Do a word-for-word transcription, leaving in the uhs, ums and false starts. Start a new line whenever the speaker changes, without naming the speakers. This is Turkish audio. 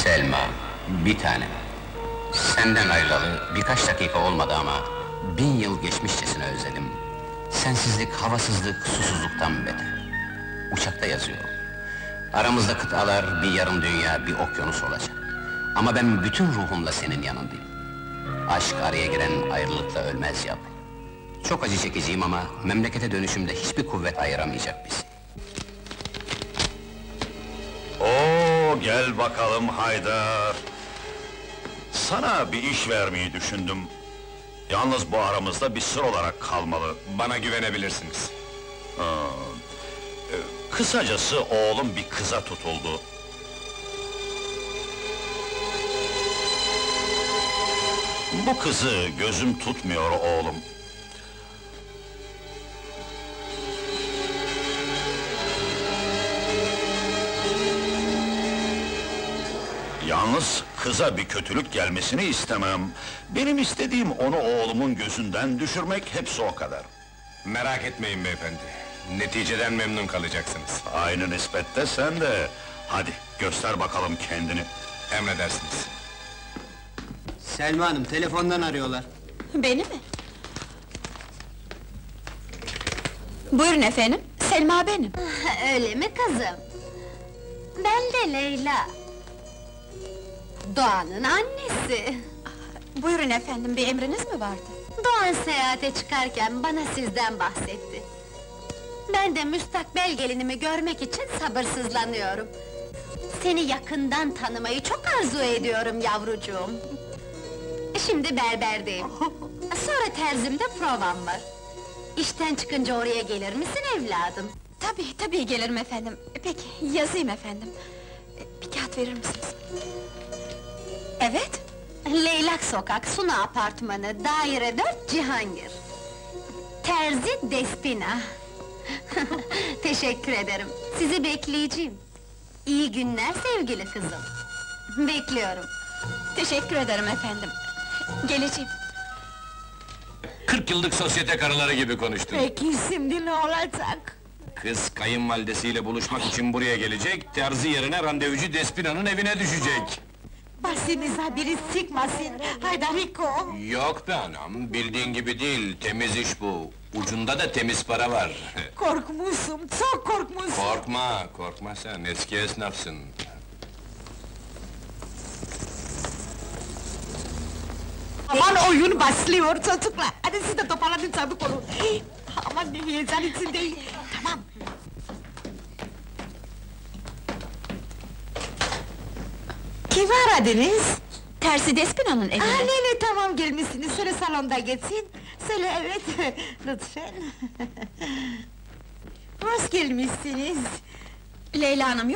Selma, bir tanem. Senden ayrılalı birkaç dakika olmadı ama bin yıl geçmişçesine özledim. Sensizlik, havasızlık, susuzluktan beter. Uçakta yazıyorum. Aramızda kıtalar, bir yarım dünya, bir okyanus olacak. Ama ben bütün ruhumla senin yanındayım. Aşk araya giren ayrılıkla ölmez yavrum. Çok acı çekeceğim ama memlekete dönüşümde hiçbir kuvvet ayıramayacak bizi.
Oo, gel bakalım Haydar! Sana bir iş vermeyi düşündüm. Yalnız bu aramızda bir sır olarak kalmalı.
Bana güvenebilirsiniz.
Ha, e, Kısacası oğlum bir kıza tutuldu. Bu kızı gözüm tutmuyor oğlum. Yalnız kıza bir kötülük gelmesini istemem. Benim istediğim onu oğlumun gözünden düşürmek, hepsi o kadar.
Merak etmeyin beyefendi. Neticeden memnun kalacaksınız.
Aynı nispette sen de. Hadi göster bakalım kendini.
Emredersiniz.
Selma Hanım, telefondan arıyorlar.
Beni mi? Buyurun efendim, Selma benim.
Öyle mi kızım? Ben de Leyla. Doğan'ın annesi.
Buyurun efendim, bir emriniz mi vardı?
Doğan seyahate çıkarken bana sizden bahsetti. Ben de müstakbel gelinimi görmek için sabırsızlanıyorum. Seni yakından tanımayı çok arzu ediyorum yavrucuğum. Şimdi berberdeyim. Sonra terzimde provam var. İşten çıkınca oraya gelir misin evladım?
Tabii, tabii gelirim efendim. Peki, yazayım efendim. Bir kağıt verir misiniz? Evet?
Leylak Sokak, Suna Apartmanı, daire dört, Cihangir. Terzi Despina. Teşekkür ederim, sizi bekleyeceğim. İyi günler sevgili kızım. Bekliyorum.
Teşekkür ederim efendim. Geleceğim.
Kırk yıllık sosyete karıları gibi konuştun.
Peki şimdi ne olacak?
Kız kayınvalidesiyle buluşmak için buraya gelecek, terzi yerine randevucu Despina'nın evine düşecek.
Başınıza biri sıkmasın, Haydariko!
Yok be anam, bildiğin gibi değil, temiz iş bu. Ucunda da temiz para var.
Korkmuşum, çok korkmuşum!
Korkma, korkma sen, eski esnafsın.
Aman oyun başlıyor çocuklar! Hadi siz de toparlanın çabuk olun! Aman ne heyecan içindeyim! Tamam! Kimi aradınız?
Terzi Despina'nın
Aa,
evinde.
ne ne tamam gelmişsiniz, söyle salonda geçin! Söyle evet, lütfen! Hoş gelmişsiniz!
Leyla Hanım